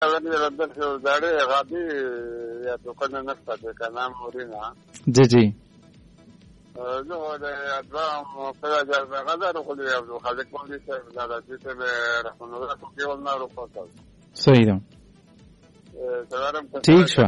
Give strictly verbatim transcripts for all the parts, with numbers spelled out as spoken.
غني ردل شو داري غادي يا توكلنا نفسك كلام مورينا جی جی جو ده ادوام پیدا جا غدا رو خلی ابو خالد کولی سے زیادہ جیتے میں رحمان اللہ کو کیول نہ رو پتا صحیح ده ٹھیک شو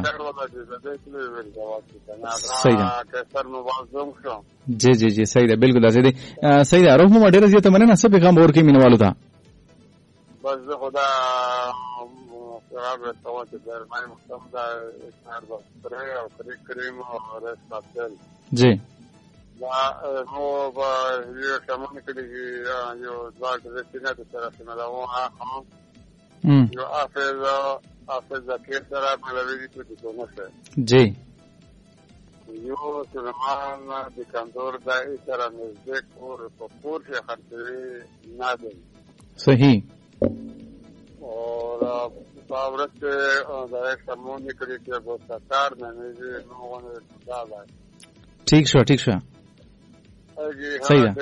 صحیح ده کثر موازم شو جی جی جی صحیح ده بالکل صحیح ده صحیح ده روح مو ډیر زیاته مننه سب پیغام اور کې مینوالو تا بس خدا قرار رسول چې درمای مختم دا اشعار بسره او کریم او رسول جی دا نو با یو شمن کړي یو ځوان د سینې د طرف نه دا و هغه یو افز افز کې سره ملوي چې د نشه جی یو سلمان د کندور د سره نزدیک اور په پور کې خرڅوي نه دی صحیح اور باورت دا شمن کړي چې په سکار نه نه نو ونه دا ٹھیک شو ٹھیک شو صحیح ده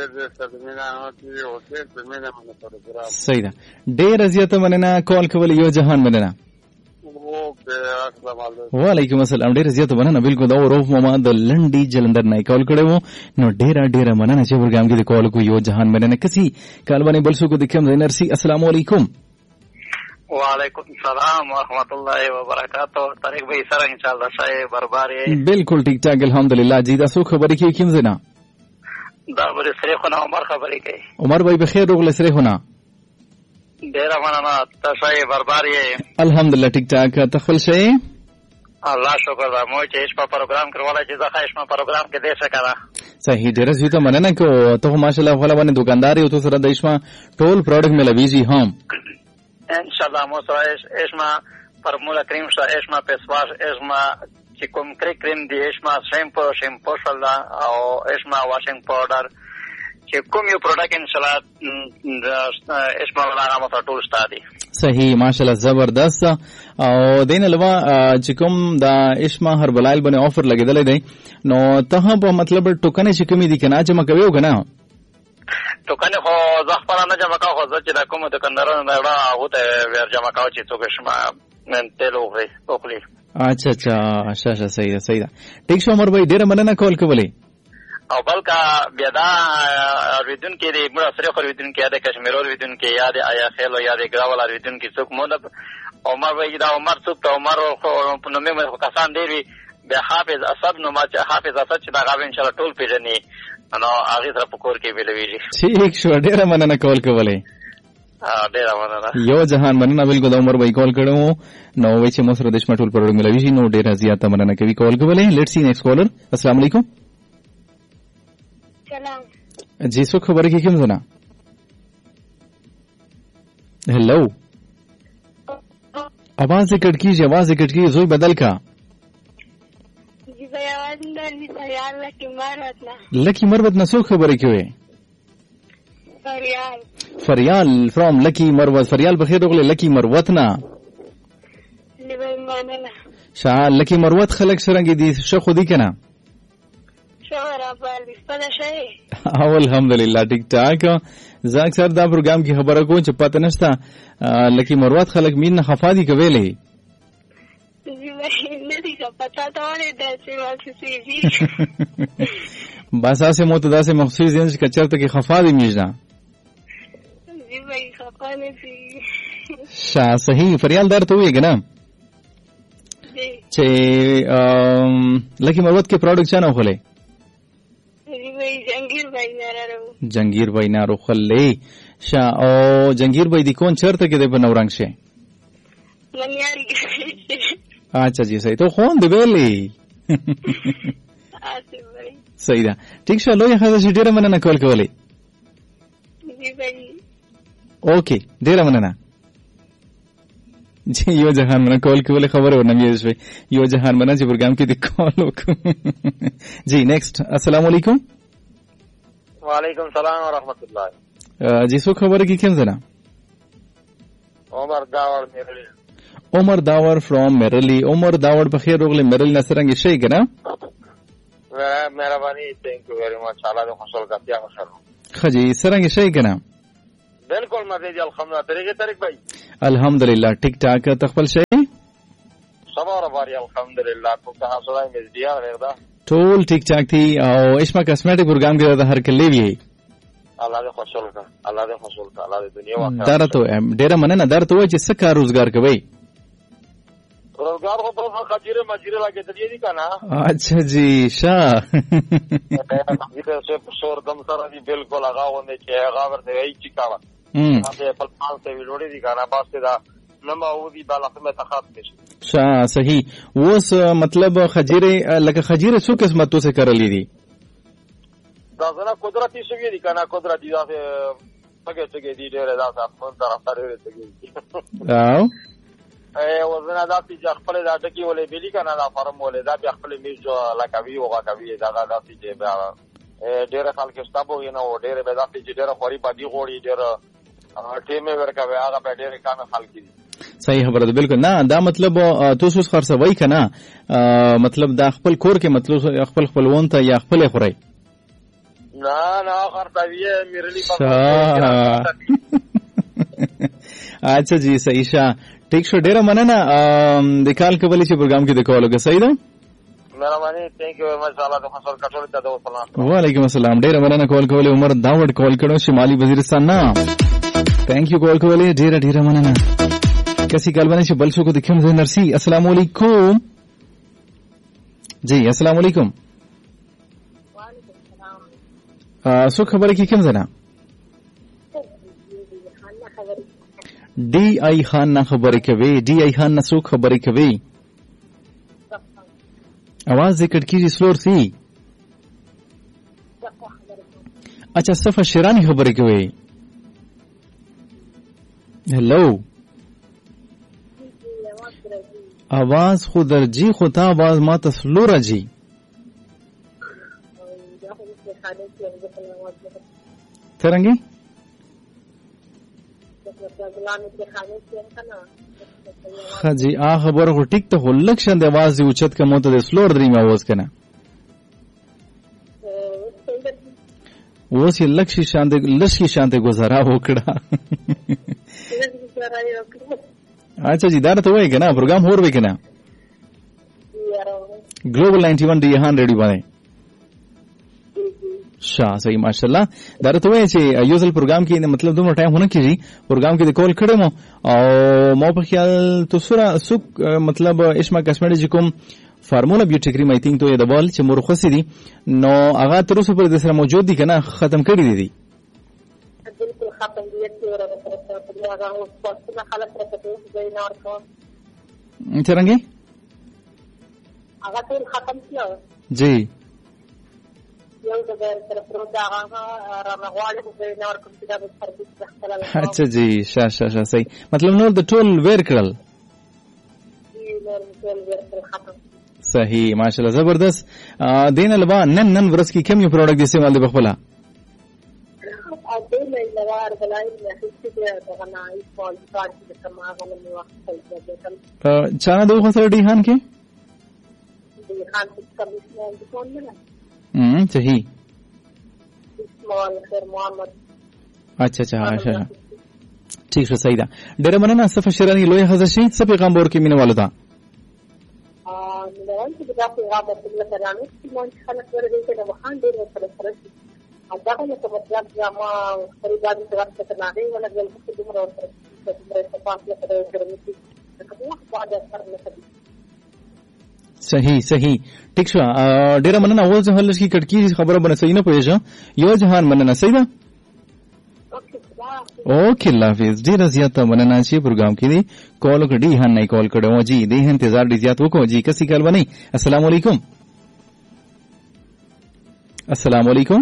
صحیح ده ډیر زیاته مننه کال کول یو جهان مننه وعلیکم السلام ډیر زیاته مننه بالکل دا روف ماما د لنډي جلندر نه کال کړو نو ډیر ډیر مننه چې ورګام کې کال کو یو جهان مننه کسي کال باندې بل څه کو دکم زینرسي السلام علیکم وعلیکم السلام ورحمۃ اللہ وبرکاتہ طارق بھائی سره ان شاء الله صاحب برباري بالکل ٹھیک ٹھاک الحمدلله جی دا سو خبرې کې کوم زنا دا بر سره خو عمر خبرې کوي عمر بھائی بخیر روغ لسره ہونا ډیر مننه تاسو برباري الحمدلله ٹھیک ٹھاک تخفل شي الله شکر دا مو چې په پروګرام کړواله چې دا خایش ما پروګرام کې دې څه کړه صحیح ډیر زیاته مننه کو ته ماشاءالله غلا باندې دکاندار یو ته سره د اسما ټول پروډکټ ملويږي هم ان شاء الله مو سره اسما فرمولا کریم سره اسما پیسواش اسما چې کوم کریم دی اسما شیمپو شیمپو شلا او اسما واشنګ پاوډر چې کوم یو پروډکټ ان شاء الله اسما ولا هغه ټول ستادي صحیح ماشاءالله زبردست او دین لوا چې کوم دا اسما هربلایل باندې آفر لګیدل دی نو ته په مطلب ټوکنه چې کومې دي کنه چې مکوي وکنه ټوکنه خو زه خپل نه جمع کاوه خو چې دا کوم د کندرانو نه را هغه ته ور جمع کاوه چې څوک شما نن تلو وي اوخلي اچھا اچھا شاشه صحیح ده صحیح ده ټیک شو عمر بھائی ډیر مننه کول کولې او بلکا بیا دا ریدون کې دی موږ سره خو ریدون کې یاد کشمیر ریدون کې یاد آیا خیل او یاد ګراول ریدون کې څوک مونږ عمر بھائی دا عمر څوک ته عمر خو په نومه مې کسان دی بیا حافظ اسد نو ما چې حافظ اسد چې دا غو ان شاء الله ټول پیژني نو هغه سره په کور کې ویلوي ٹھیک شو ډیر مننه کول کولې ډیر مننه یو جهان مننه بالکل عمر بھائی کال کړو نو وای چې مو سره د شمټول پروګرام ملوي نو ډیر زیاته مننه کوي کال کولې لیټس سی نیکسٹ کالر السلام علیکم سلام جی څه خبره کې کوم زنا हेलो आवाज कट कीजिए आवाज कट कीजिए जोई बदल का जी भाई आवाज नहीं फरियाल लकी मरवत ना लकी मरवत ना सो खबर क्यों है फरियाल फरियाल फ्रॉम लकी मरवत फरियाल बखैर रोगले लकी मरवत ना लिबई मानला शा लकी मरवत खलक सरंगी दी शो खुदी के ना شورا بل پدا شي او الحمدلله ټیک ټاک زاک سر دا پروګرام کی خبره کوم چې پته نشته لکه مروت خلک مين خفادي کوي جی نه دي کا پتا ته ولې داسې واسي جی بس اسه متدا سے مخصوص دین چې چرته کی خفادي میژنا جی بھائی خفانه سي شا صحیح فریال درته وي کنه جی چې لکه مروت کې پروډکټ چانه خله جنگیر بھائی نارو جنگیر بھائی نارو خلې شا او جنگیر بھائی دی کون چرته کې د بنورنګ شه منیاری اچھا جی صحیح تو خون دی ویلې آسی بھائی صحیح ده ٹھیک شه لوی خاصه چې ډیره مننه کول کولې جی بھائی اوکے ډیره مننه جی یو جهان مننه کول کولې خبره ورنمې شوې یو جهان مننه چې پروګرام کې د کال وکړو جی نیکسٹ السلام علیکم وعلیکم السلام ورحمۃ اللہ جی سو خبر کی کوم زنا عمر داور میرلی عمر داور فرام میرلی عمر داور په خیر روغله میرل نصرنګ شي کنه مهرباني ثانک یو ویری مچ الله دې خوشحال کاتیا خوشحال خجی سرنګ شي کنه بالکل مزه دي الحمدلله. طریقې طریق بھائی الحمدلله ټیک ټاک تخپل شي خبره باري الحمدلله کو کہا سړی مې دي غیردا ټول ټیک ټاک دي او اسما کاسمیټک پروګرام کې د هر کلی وی الله دې خوشاله کړه الله دې خوشاله کړه الله دې دنیا واخره درته ډیره مننه درته وای چې څه کار روزګار کوي روزګار خو په خاطر مجری لګې دې دي کنه. اچھا جی شاه دې څه شور دم سره دي بالکل هغه ونه چې هغه ورته وی چې کاوه هغه په پال ته ویلوړي دي کنه باسه دا نما ودی بالاخره تخاط نشي شاه صحیح وس مطلب خجیره لکه خجیره څو قسمتو سے کرلې دي دا زنه قدرتي شوی دي کنه قدرتي دا څنګه څنګه دي ډېر دا خپل طرف سره ورته او اے وزنه دا چې خپل دا ټکی ولې بلی کنه دا فارم ولې دا بیا خپل میز لکوي او غاکوي دا دا چې بیا ډېر خلک ستابو یې نو ډېر به دا چې ډېر خوري باندې غوړي ډېر ټیمه ورکوي هغه به ډېر کانه خلک دي. صحیح خبره ده بالکل نه دا مطلب تاسو خرڅوي کنه مطلب دا خپل کور کې مطلب خپل خپلوان ته یا خپل خوري نه نه خرڅوي میرلی په اچھا جی صحیح شاه ټیک شو ډیره مننه د کال کولی چې پروګرام کې د کولګه صحیح ده مهرباني ثانک یو ماشاء الله د خسر کټول ته د سلام وعلیکم السلام ډیره مننه کول کولی عمر داوډ کول کړو شمالي وزیرستان نه ثانک یو کول کولی ډیره ډیره مننه کسی کال باندې چې بل څه کو دکم زه نرسي السلام علیکم جی السلام علیکم وعلیکم السلام څو خبرې کې کوم زنه डी आई खान ना खबर कवे डी आई खान ना सो खबर कवे आवाज जिक्र की स्लोर सी अच्छा सफा शिरानी खबर कवे हेलो आवाज खुदर जी खुदा आवाज मा तस्लोरा जी तरंगी خجی آ خبر خو ټیک ته هلک شند आवाज دی اوچت کا موته د سلور درې ما आवाज کنه وسی لکشي شاند لشي شاند گزارا وکړه اچھا جی دا ته وای کنه پروګرام هور وای کنه ګلوبل نائنٹی ون دی هان ریډي باندې شاه صحیح ماشاءالله دا ته وای چې یو ځل پروګرام کې مطلب دومره ټایم هونه کیږي پروګرام کې د کول کړم او مو په خیال تو سره سوق مطلب اسما کاسمیټک کوم فارمولا بیوټی کریم آی تھنک تو یې د بال چې مرخصی دي نو هغه تر اوسه پر د سره موجود دي کنه ختم کړی دي دي بالکل ختم دي چې ورته هغه اوس په خلک راځي زه نه ورکوم څنګه هغه ټول ختم کیو جی اچھا جی شاه شاه شاه صحیح مطلب نور د ټول ویر کړل صحیح ماشاءالله زبردست دین البا نن نن ورس کی کوم یو پروډکټ دي استعمال دی بخپلا چانه دوه سره ډیهان کې ډیهان کې کمیشن د کون نه हम्म सही محمد अच्छा अच्छा अच्छा ठीक है सही था डेरे मने ना सफा शिरानी लोय हजर शहीद सब पैगाम बोर के मिने वाला था हां मिलन के बता पैगाम बोर के कराने की मन खलक कर दे के वहां दे पर पर अदा को मतलब जमा खरीदारी से करना है वाला जल के दुमर और से पास ले कर गर्मी की कबो बाद करने से صحیح صحیح ټیک شو ډیره مننه اوس هل شي کټکی خبره بنه صحیح نه پوهیږم یو جهان مننه صحیح ده اوکے الله حافظ ډیره زیاته مننه چې پروګرام کې دی کال کړي هان نه کال کړو جی دې انتظار ډیر زیات وکړو جی کسي کال بنئ السلام علیکم السلام علیکم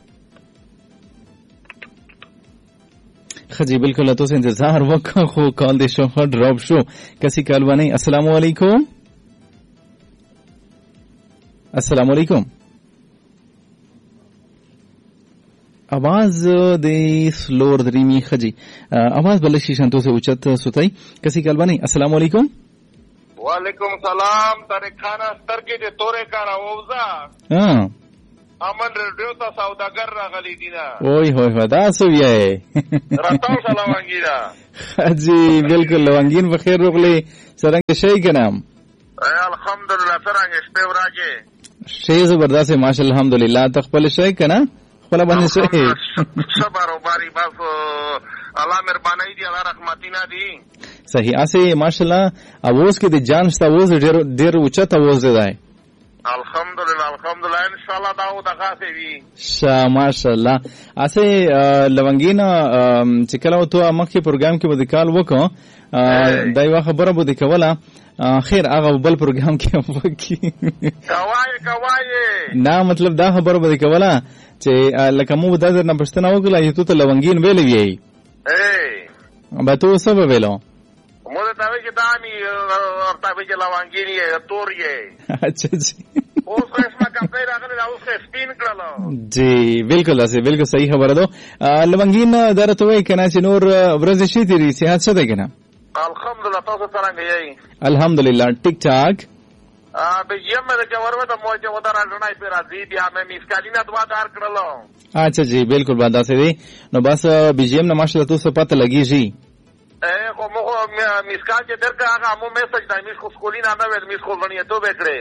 خجی بالکل تاسو انتظار وکړو خو کال دې شو ډراپ شو کسي کال بنئ السلام علیکم السلام علیکم आवाज दे स्लोर दरीमी खजी आवाज बलशी शंतो से उच्चत सुताई कसी कलबानी अस्सलाम वालेकुम वालेकुम सलाम तारे खाना स्तर के जे तोरे कारा ओवजा हां امن ریډیو ته سوداګر راغلی دي نه. اوه هوه هوه دا څه وایي راتاو سره لونګینا. جی بالکل لونګین بخیر روغلی څنګه شي کنام؟ الحمدلله څنګه شپه ورځې؟ شي زبردست ماشاءالله الحمدلله. تخپل شي کنه؟ خپل باندې شي. صبر او باری بس الله مهرباني دي الله رحمتینا دي. صحیح اسه ماشاءالله اواز کې د جان شته اواز ډیر ډیر اوچت اواز دی. الحمدلله الحمدلله ان شاء الله دا او دغه وی شا ماشاءالله. اسه لونګینا چې کله تو مخکې پروګرام کې بده کال وکړو دا یو خبره بده کوله خیر هغه بل پروګرام کې وکی کوای کوای نه مطلب دا خبره بده کوله چې لکه مو د نه پښتنه وکړه چې ته لونګین ویلې وی اے به تو څه ویلو مو ته وی چې دامي ورته وی چې لونګین یې تور یې اچھا جی اوس قسمه کمپیر راغلی دا اوس سپین کړلو جی بالکل اسه بالکل صحیح خبره ده. لونګین درته وای کنه چې نور ورځ شي تیری صحت څه ده کنه؟ الحمدلله تاسو څنګه یې؟ الحمدلله ټیک ټاک. ا به یم د جوړو ته مو چې ودار راځنای پر راځي بیا مې میسکالینا دوا دار کړلو. اچھا جی بالکل باندې سي دي نو بس بيجيم نه ماشاءالله تاسو پته لګي شي. اے خو مو میسکال چې درکا هغه مو میسج دای میس خو سکولینا نه ویل میس خو ونی ته وکړي.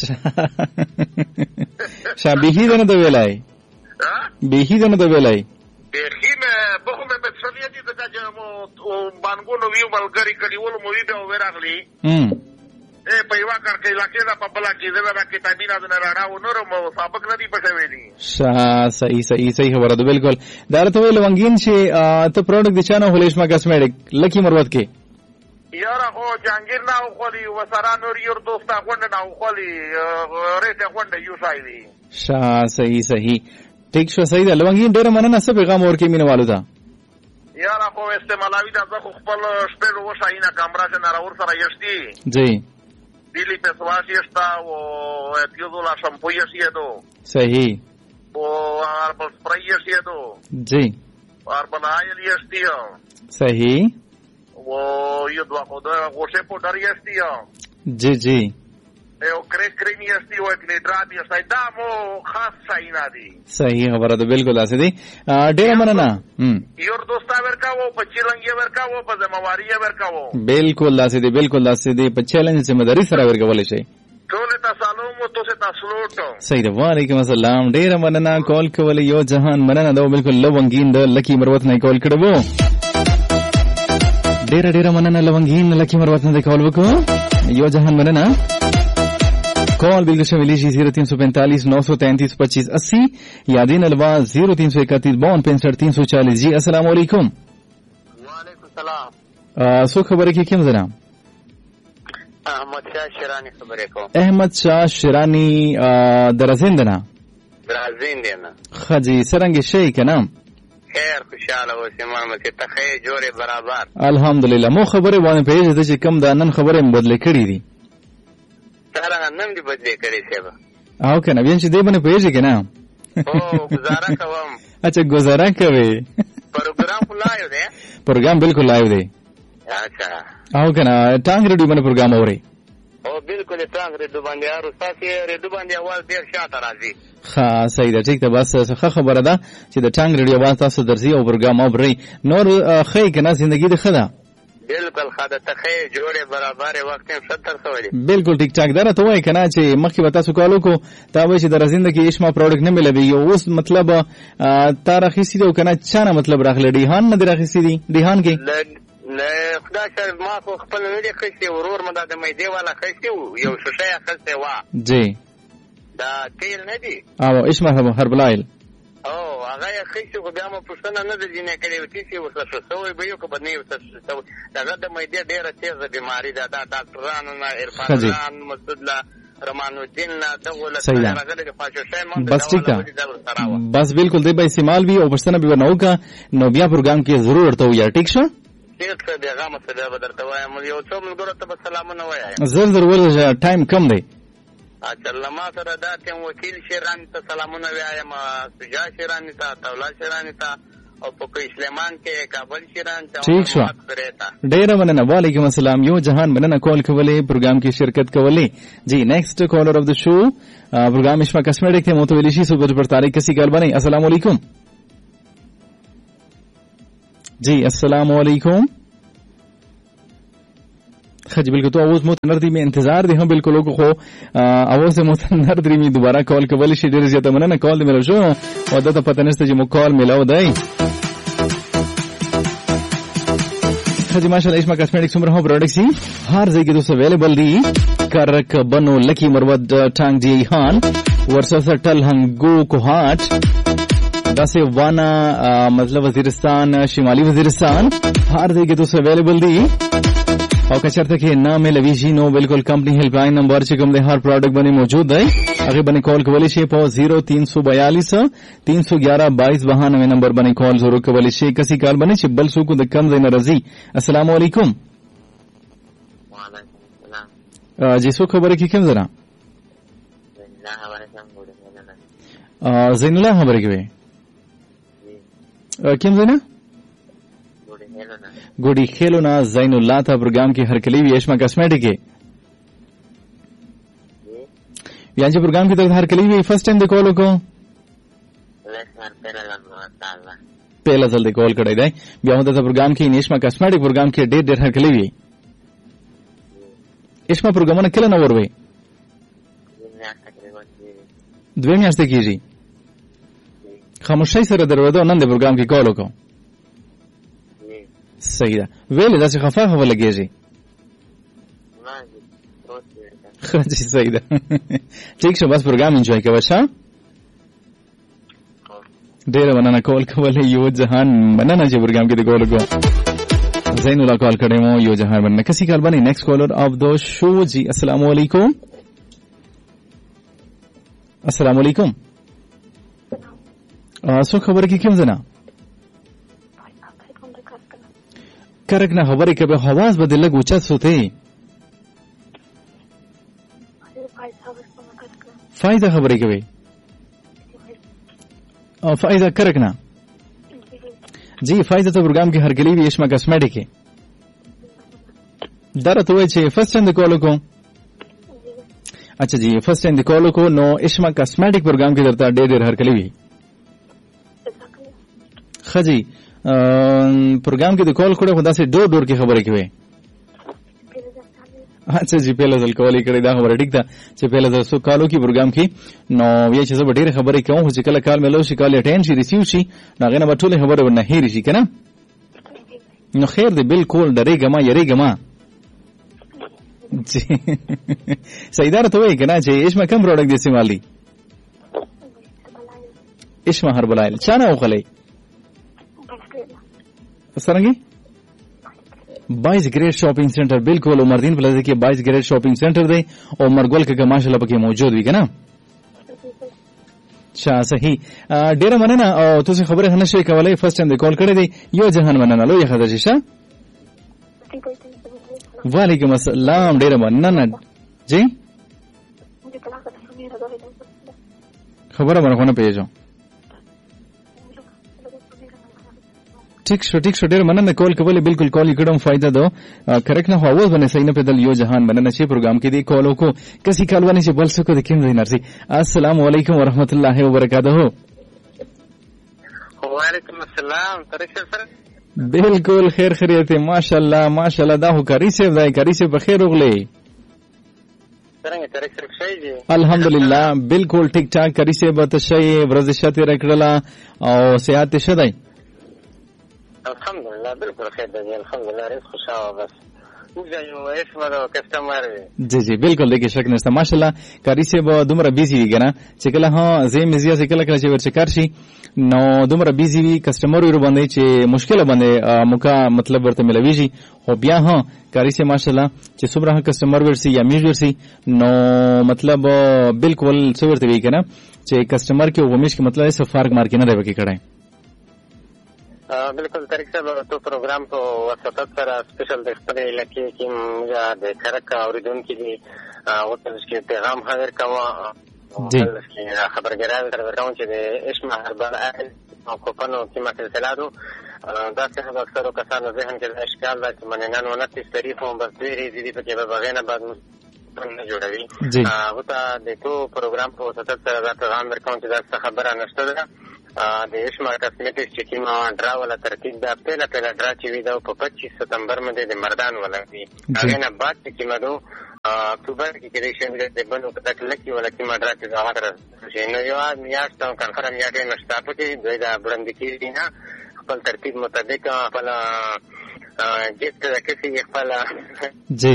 شابهي دنه د ویلای. ها؟ بهي دنه د ویلای. بهي مې بخو مې په څه دي چې مو باندې ویو ملګری کډیول مو وی به ورغلی. هم اے په یو کار کې لکه دا په بل کې دا کتابینه نه راړاو نور مو سابق نه دی پښه ویلي. شا صحیح صحیح صحیح خبره ده بالکل. درته ویل ونګین چې ته پروډکټ د چانه هلیشما کاسمیټک لکی مروت کې یاره خو جانگیر نه خو دی وسره نور یو دوستا غونډه نه خو دی ریته غونډه یو سایلی. شا صحیح صحیح ټیک شو صحیح ده. لونګین ډیر مننه څه پیغام ورکې مینوالو ته؟ یاره خو استعمالوي دا خو خپل شپل وشاینه کیمرا نه راور سره یشتي. جی Dili pessoas está o etiudo la shampoo siedo. صحیح. O arbol spray siedo. جی. Arbol oil yestio. صحیح. O yo do akodo o se podar yestio. جی جی. او کری کریم یستیو اکنیدرات یستی دا مو خاص شاینا دی. صحیح خبره ده بالکل اسه دی. ډیر مننه. یور دوستا ورکاو په چیلنګي ورکاو په زمواري ورکاو. بالکل اسه دی بالکل اسه دی په چیلنج ذمہداری سره ورکول شي. ټول ته سلام او تاسو ته سلوټ. صحیح ده. وعلیکم السلام. ډیر مننه کال کول یو جهان مننه دا بالکل لونګین د لکی مروت نه کال کړو. ډیر ډیر مننه لونګین لکی مروت نه کال وکړو. یو جهان مننه. कॉल बिल्कुल शमिली जी जीरो तीन सौ पैंतालीस नौ सौ तैंतीस पच्चीस अस्सी यादीन अलवा जीरो तीन सौ इकतीस बावन पैंसठ तीन सौ चालीस. जी अस्सलाम वालेकुम. वालेकुम सलाम. सो खबर की क्यों जनाब? अहमद शाह शिरानी खबर को. अहमद शाह शिरानी दरजिंदना दरजिंदना खजी सरंग शेख का नाम خیر خوشاله اوسې مانه چې تخې جوړې برابر الحمدلله. مو خبره باندې پیژې چې کم دا نن خبره مبدل کړې دي څنګه نن دی بدلې کړې سیبا او کنه بیا چې دی باندې پیژې کنه او گزاره کوم. اچھا گزاره کوي. پروګرام لایو دی. پروګرام بالکل لایو دی. اچھا او کنه ټانګ ریډیو باندې پروګرام اوري. او بالکل ټانګ ریډیو باندې ارو تاسو ریډیو باندې اول ډیر شاته راځي. ها صحیح ده ټیک ده. بس څه خبره ده چې د ټانګ ریډیو باندې تاسو درځي او پروګرام اوري نور خې کنه ژوندۍ د خدا بالکل خاطر تخې جوړې برابر وخت هم ستر سوالي. بالکل ټیک ټاک ده. ته وای کنه چې مخکې وتا سو کالو کو تا وای چې د زندګي اشما پروډکټ نه ملوي یو اوس مطلب تاریخي سي ده کنه چانه مطلب راخله دیهان نه راخسي دي دیهان کې نه خدای سره ما خو خپل نه دي خسي ورور مده د مېدی والا خسي یو شوشه خسي وا جی دا تیل نه دي او اشما هربلایل او هغه خسي خو بیا مو پښتنه نه دي نه کړي وتی چې وسه سوې به یو کو بدني وسه سوې دا د مېدی ډیره تیزه بیماری ده دا ډاکټرانو نه عرفان مسعود لا رمان الدین نه دغه له راغله د پښه مون بس ټیک ده. بس بالکل دی به استعمال وی او پښتنه به نو کا نو بیا پروګرام کې ضرور ورته ویا ټیک شو. ټیک څه دی هغه مسله به درته وایم یو څو ملګرو ته سلامونه وایم. زر زر ول ټایم کم دی. اچھا لما سره دا ته وکیل شیرانی ته سلامونه وایم. سجا شیرانی ته تولا شیرانی ته او په اسلمان کې کابل شیران ټیک شو ډیر مننه وعلیکم السلام یو جهان مننه کال کولې پروګرام کې شرکت کولې جی نیکسٹ کالر اف د شو پروګرام اشما کاسمیټک ته متولی شي صبح پر تاریخ کسی ګل بنئ السلام علیکم جی السلام علیکم خج بالکل تو आवाज مت نردی میں انتظار دی هم بالکل لوگو خو आवाज مت نردی می دوباره کال کول شي ډیر زیاته مننه کال دی ملو شو او دته پته نشته چې مو کال ملاو دی خج ماشاءالله اسما کاسمیټکس عمر هو پروډکټ سی هر ځای کې دوسه اویلیبل دی کرک بنو لکی مرود ټانګ دی هان ورسره ټل هنګو کو هاټ داسې وانا مطلب وزیرستان شمالی وزیرستان هر ځای کې دوسه اویلیبل دی او کچرته کې نام لوي جی نو بالکل کمپنی هیلپ لاین نمبر چې کوم د هر پروډکټ باندې موجود دی هغه باندې کال کولی شي په صفر تین سو بیالیس تین سو گیارہ بائیس بہانوے نمبر باندې کال ضرور کولی شي کسي کال باندې چې بل څوک د کم ځای نه راځي السلام علیکم وعلیکم السلام جی څو خبره کې کوم زرا زین الله خبره کوي کوم ځای نه ګوډي خېلونا زین الله ته پروګرام کې هر کلی وی اشما کاسمیټک کې یان چې پروګرام کې ته هر کلی وی فرست ټایم د کال وکړو پہلا ځل د کال کړی دی بیا هم د پروګرام کې اشما کاسمیټک پروګرام کې ډېر ډېر هر کلی وی اشما پروګرامونه کله نو وروي دوه میاشتې کېږي خاموشۍ سره درودو نن د پروګرام کې کال وکړو صحیح ده ویلې داسې خفه خفه لګېږي خجي صحیح ده ټیک شو بس پروګرام انجوای کوه ښه ډېره مننه کول کولی یو جهان مننه چې پروګرام کې د کول وکړو زین الله کال کړی مو یو جهان مننه کسی کال باندې نیکسٹ کالر آف دو شو جی السلام علیکم السلام علیکم څو خبره کې کوم ځنه کرک نه خبرې کوي حواس به د لږ اوچت سوته فائدہ خبرې کوي او فائدہ کرک نه جی فائدہ ته پروګرام کې هر کلی وی اشما کاسمیټک کې درته وای چې فرست ټایم د کال کو اچھا جی فرست ټایم د کال کو نو اشما کاسمیټک پروګرام کې درته ډېر ډېر هر کلی وی خجی پروګرام کې د کال کړه خدا سي ډور ډور کې خبرې کوي اچھا جی پہله ځل کولې کړې دا خبره ټیک ده چې پہله ځل سو کالو کې پروګرام کې نو وی چې زه ډېر خبرې کوم چې کله کال ملو شي کال اټین شي ریسیو شي نو غنه ټول خبره ونه هېری شي کنه نو خیر دی بالکل ډېرېګه ما یریګه ما جی سیدار ته وای کنه چې اشما کم پروډکټ دې استعمالي اشما هر بلایل چانه وخلې سرنګي بائیس گریڈ شاپنگ سینٹر بالکل عمردین پلازا کې بائیس گریڈ شاپنگ سینٹر دی او مرګول کې ماشاءالله پکې موجود وي کنه شا صحیح ډیره مننه او تاسو خبره نه شئ کولای فرست ټایم د کال کړی دی یو جهان مننه لوی خدای شي وعلیکم السلام ډیره مننه جی خبره ورغونه پیژو ٹھیک شو ٹھیک شو ډیر مننه کول کولې بالکل کال کړم فائدہ دو کریکټ نه هو باندې صحیح نه پیدل یو جهان مننه چې پروګرام کې دی کالو کو کسي کال باندې چې بل څه کو د کیم زین ارسي السلام علیکم ورحمت الله وبرکاتہ وعلیکم السلام طریق سره بالکل خیر خیریت ماشاءالله ماشاءالله دا هو کاری سے دای کاری سے بخیر وغلی څنګه طریق سره شي دي الحمدلله بالکل ټیک ټاک کاری سے بت شي ورزش ته رکړه او صحت شه دی الحمدلله بالکل خیر دی الحمدلله رزق خوشاله بس موږ یو اسمه دا کسٹمر جی جی بالکل دغه شک نشته ماشاءالله کاری سے به دومره بیزی وی کنه چې کله ها زم زیه چې کله کله چې ورچ کار شي نو دومره بیزی وی کسٹمر ور باندې چې مشکل باندې موکا مطلب ورته ملويږي خو بیا ها کاری سے ماشاءالله چې صبره کسٹمر ورسي یا میج ورسي نو مطلب بالکل څورته وی کنه چې کسٹمر کې وګمیش کې مطلب څه فرق مارک نه دی وکړي کړای بالکل طریق صاحب تو پروګرام کو وسطت سره سپیشل د خپل علاقې کې یا د کرک اوریدونکو کې او تاسو کې پیغام حاضر کوا خبرګران تر ورکوم چې د اسمه هربل او کوپنو کیما سلسلادو دا څه د اکثرو کسانو ذهن کې د اشکال دا چې مننان ونتیس تاریخ هم بس ډېرې دي په کې به بغینه بعد نه جوړوي هغه ته د تو پروګرام په واسطه سره دا پیغام ورکوم چې دا خبره نشته ده د اسمه کاسمیټکس چې کیما ډرا ولا ترتیب دا پهلا پهلا ډرا چې وی دا په پچیس ستمبر باندې د مردان ولا وی هغه نه بعد چې کیما دو اکتوبر کې کې شامل دي بنو کتک لکی ولا کیما ډرا چې هغه تر شي نو یو میاشت او کنفرم یاټه نشته په کې دوی دا برند کې دي نه خپل ترتیب مطابق خپل جیت کې خپل جی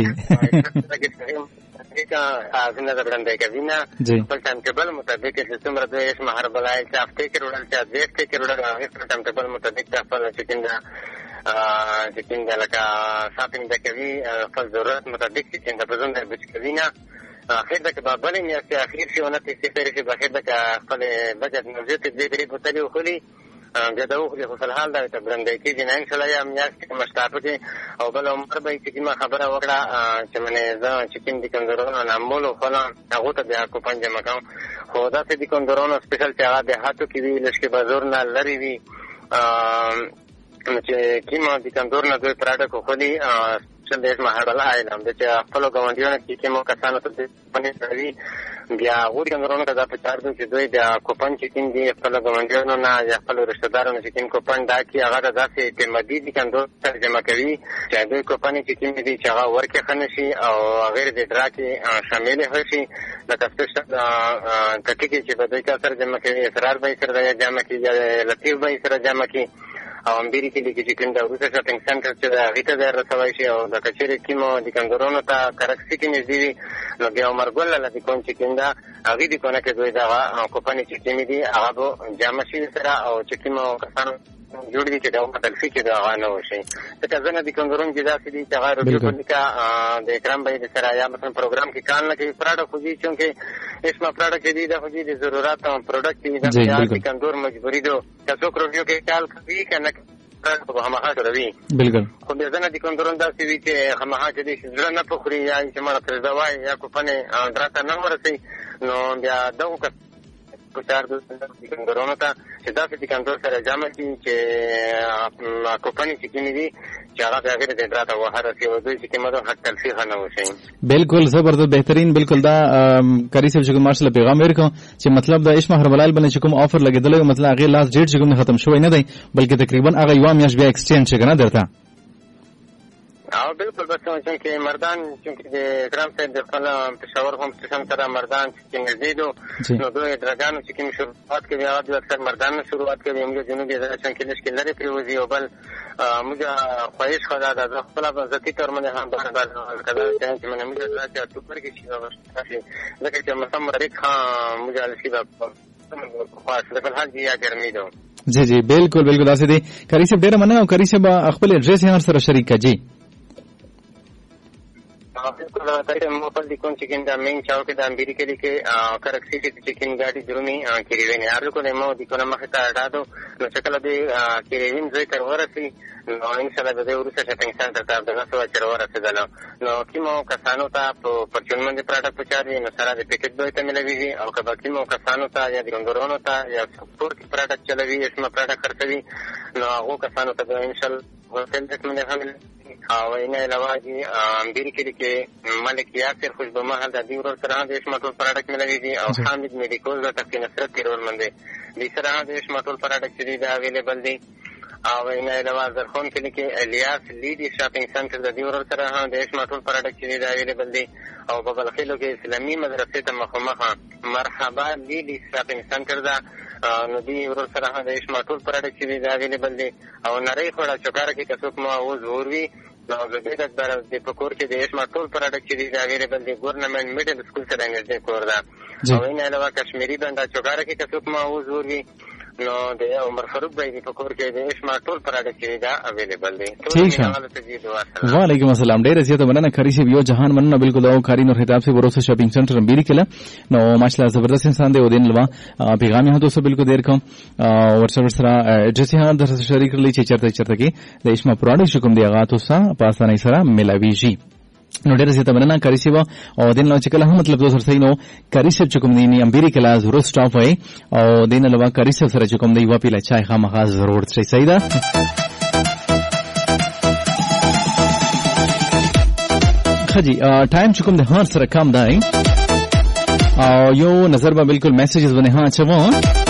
کا ازنه درنده کوینا خپل ټایم ټیبل مطابق چې څومره د اسمه هربلای چې هفته کې وړل چې دې کې وړل هغه ټایم ټیبل مطابق خپل چې څنګه چې څنګه لکه شاپینګ د کوي خپل ضرورت مطابق چې څنګه په ځان د بچوینا اخر د کبابلې مې چې اخر شي ونه چې فیر شي بخیر د خپل بجټ نوځي دې دې په تلو خولي بیا دا خو په حال دا ته برندې کې جنا ان شاء الله یم یا چې مشتاق دي او بل عمر به چې ما خبره وکړه چې منه زه چې کوم دي کندرونو نامولو خلا هغه ته بیا کو پنځه مکان خو دا ته دي کندرونو سپیشل چې هغه د هاتو کې وی لشکې بازار نه لري وی چې کیما دي کندرونو دوی پراډکټ خو دي چې د اسمه هربل اعلان د چې خپل غونډیونه کې کومه کسانو ته پنځه کوي بیا وګورئ کندرونو ته دا په چار دوی چې دوی د کوپن چې کوم دي خپل غونډیونه نه یا خپل رشتہ دارانو چې کوم کوپن دا کې هغه داسې تمدید دي کندو ترجمه کوي چې دوی کوپن چې کوم دي چې هغه ورکه خنشي او غیر د ډرا کې شامل شي لکه څه د تکي چې به دوی ترجمه کوي اصرار به سره جمع کوي لطیف به سره جمع کوي او امبيري کې د چې کوم د روسي شاپینګ سنټر چې دا غیته د رسوي شي او د کچېري کیمو د کندرونو ته کرکسي کې نږدې نو بیا عمر ګل له کوم چې کیندا هغه دي کونه کې دوی دا کوپنی چې کیمې دي هغه جامع شي سره او چې کیمو کسانو جوړ دي چې دا په تلفي کې دا غانه وشي ځکه ځنه د کندرونو کې دا چې چې هغه رجوع کوي د اکرام به د سره یا مثلا پروګرام کې کار نه کوي پراډکټ خو دي چې اسمه پراډکټ دي دا خو دي د ضرورت او پروډکټ دي دا د کندور مجبوری دو تاسو کرویو کې کال کوي کنه په هماغه روي بالکل خو د ځنه د کندرونو دا چې چې هماغه چې ځنه په خوري یا چې مړه پر دواي یا کو پنه دراته نه ورسي نو بیا دغه په چار د کندرونو ته چې دا چې کندور سره جامع شي چې کوپنی چې کینی دي چې هغه هغه د دراته وهره سی او دوی چې کومه حق تلفیق نه وشي بالکل زبردست بهترین بالکل دا کری صاحب چې ماشاءالله پیغام ورکو چې مطلب دا اسمه هربلال باندې کوم افر لګیدل مطلب هغه لاس ډیټ چې کوم ختم شوی نه دی بلکې تقریبا هغه یو میاش بیا ایکسچینج څنګه درته او بالکل بس چې مردان چې د ګرام سره د خپل پېښور هم ستاسو سره مردان چې نزيدو نو دوی درګانو چې کوم شروعات کوي هغه د اکثر مردان شروعات کوي موږ جنوبي ځای کې نشکل لري پریوزي او بل موږ خواهش خدا د خپل ذاتی ترمنه هم باندې کړه چې موږ موږ راځي ته پر کې شي راځي لکه چې مثلا ریک موږ الشي دا خاص د بل حاجی یا ګرمي دو جی جی بالکل بالکل تاسو دې کری صاحب ډیر مننه او کری صاحب خپل ایڈریس یې سره شریک کړئ بالکل تاسو مو په دې کوم چې کنده مین چاو کې د امبيري کې کې کرکسي چې کین ګاډي درومي کېری ویني هر کو نو د کومه مخه ته اډادو نو شکل دې کېری وین زوی تر ورسي نو ان شاء الله د ورسره شاپینګ سنټر ته د نسو چر ورسېدل نو کیمو کسانو ته په پرچون باندې پراډکټ پچاري نو سره د پیکټ دوی ته ملوي او کبا کیمو کسانو ته یا د ګندورونو ته یا سپورت پراډکټ چلوي اسمه پراډکټ خرڅوي نو هغه کسانو ته ان شاء الله ورته باندې هم او نه علاوه دي امبيري کې کې ملک یاسر خوشبو محل د دې ورور سره د اسمه ټول پراډکټ ملوي دي او حامد میډیکل د تکي نصرت تیرول منده دې سره د اسمه ټول پراډکټ دي دا اویلیبل دي او نه علاوه زرخون کې کې الیاس لیدي شاپینګ سنټر د دې ورور سره د اسمه ټول پراډکټ دي دا اویلیبل دي او په بل خلکو کې اسلامي مدرسې ته مخامخ مرحبا لیدي شاپینګ سنټر دا نو دې ورور سره د اسمه ټول پراډکټ دي دا اویلیبل دي او نری خورا چوکاره کې کڅوک ما و زوروي نو د دې د بر د پکور کې د اسمه ټول پراډکټ دي دا اویلیبل دي ګورنمنت میډل سکول سره نږدې کور دا او نه علاوه کشمیری بندا چوکاره کې کڅوک ما و زوروي نو د عمر فاروق بھائی په کور کې د اسمه ټول پراډکټ دا اویلیبل دي ٹھیک ہے وعلیکم السلام ډیر زیاته مننه کاری سی یو جهان مننه بالکل او کاری نور خطاب سے بروسه شاپینګ سنټر امبيري کله نو ماشاءالله زبردست انسان دی او دین لوا پیغام هه دوسه بالکل دیر کوم ورسره سره ایڈریس هه در شریک لري چې چرته چرته کې د اسمه پراډکټ کوم دی هغه تاسو په اسانۍ سره ملاوي شي نو ډېر زیاته مننه کاری صاحب او دین نو چې کله هم مطلب دوسر صحیح نو کاری صاحب چې کوم دی امبيري کلا زرو سټاپ وای او دین له کاری صاحب سره چې کوم دی و پیله چای خامخا ضرورت شي صحیح ده خجی ټایم چې کوم د هر سره کم دی او یو نظر به بالکل میسجز باندې ها چوم